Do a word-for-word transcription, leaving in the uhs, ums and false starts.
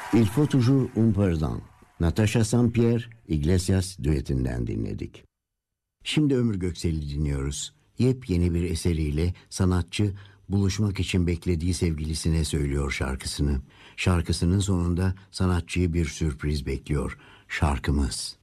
Il faut toujours un pardon. Natasha Saint-Pierre, Iglesias düetinden dinledik. Şimdi Ömür Göksel'i dinliyoruz. Yepyeni bir eseriyle sanatçı buluşmak için beklediği sevgilisine söylüyor şarkısını. Şarkısının sonunda sanatçıyı bir sürpriz bekliyor. Şarkımız.